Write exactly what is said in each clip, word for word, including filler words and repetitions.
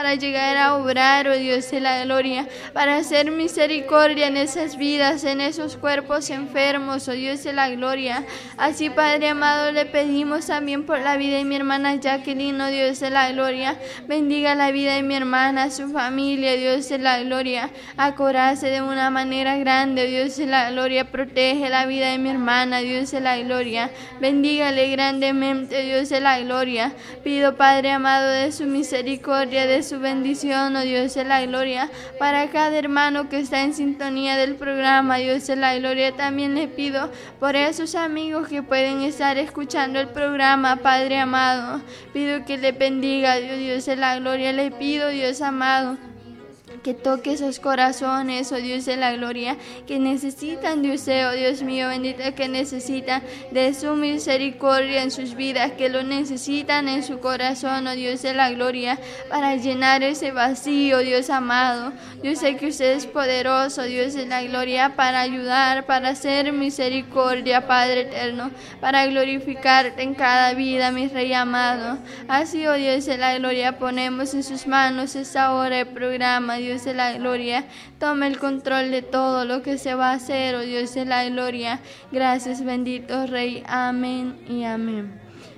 para llegar a obrar, oh Dios de la gloria, para hacer misericordia en esas vidas, en esos cuerpos enfermos, oh Dios de la gloria. Así, Padre amado, le pedimos también por la vida de mi hermana Jacqueline, oh Dios de la gloria. Bendiga la vida de mi hermana, su familia, Dios de la gloria. Acorace de una manera grande, Dios de la gloria. Protege la vida de mi hermana, Dios de la gloria. Bendígale grandemente, Dios de la gloria. Pido, Padre amado, de su misericordia, de su bendición, oh Dios de la gloria, para cada hermano que está en sintonía del programa, Dios de la gloria. También le pido por esos amigos que pueden estar escuchando el programa, Padre amado. Pido que le bendiga, Dios, Dios de la gloria. Le pido, Dios amado, que toque esos corazones, oh Dios de la gloria, que necesitan de usted, oh Dios mío bendito, que necesitan de su misericordia en sus vidas, que lo necesitan en su corazón, oh Dios de la gloria, para llenar ese vacío, Dios amado. Yo sé que usted es poderoso, Dios de la gloria, para ayudar, para hacer misericordia, Padre eterno, para glorificarte en cada vida, mi Rey amado. Así, oh Dios de la gloria, ponemos en sus manos esta hora de programa, Dios de la gloria. Toma el control de todo lo que se va a hacer, oh Dios de la gloria. Gracias, bendito Rey. Amén y amén.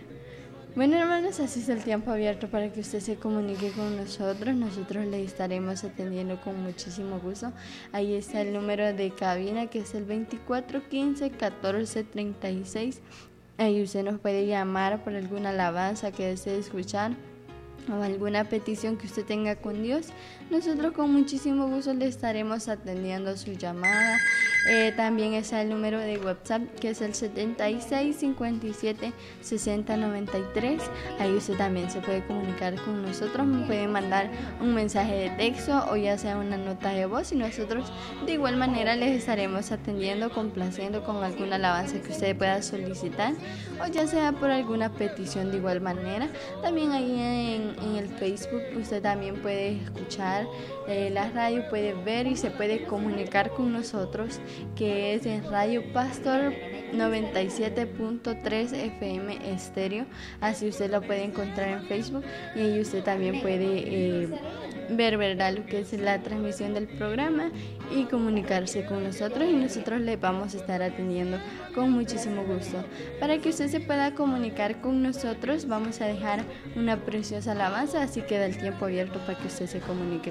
Bueno, hermanos, así es el tiempo abierto para que usted se comunique con nosotros. Nosotros le estaremos atendiendo con muchísimo gusto. Ahí está el número de cabina, que es el veinticuatro quince catorce treinta y seis. Ahí usted nos puede llamar por alguna alabanza que desee escuchar o alguna petición que usted tenga con Dios. Nosotros con muchísimo gusto le estaremos atendiendo su llamada. Eh, también está el número de WhatsApp, que es el setenta y seis cincuenta y siete sesenta noventa y tres. Ahí usted también se puede comunicar con nosotros. Me puede mandar un mensaje de texto o ya sea una nota de voz, y nosotros de igual manera les estaremos atendiendo, complaciendo con alguna alabanza que usted pueda solicitar, o ya sea por alguna petición de igual manera. También ahí en, en el Facebook usted también puede escuchar eh, la radio, puede ver y se puede comunicar con nosotros, que es en Radio Pastor noventa y siete punto tres F M estéreo. Así usted lo puede encontrar en Facebook, y ahí usted también puede eh, ver, ¿verdad?, lo que es la transmisión del programa y comunicarse con nosotros, y nosotros le vamos a estar atendiendo con muchísimo gusto. Para que usted se pueda comunicar con nosotros, vamos a dejar una preciosa alabanza, así queda el tiempo abierto para que usted se comunique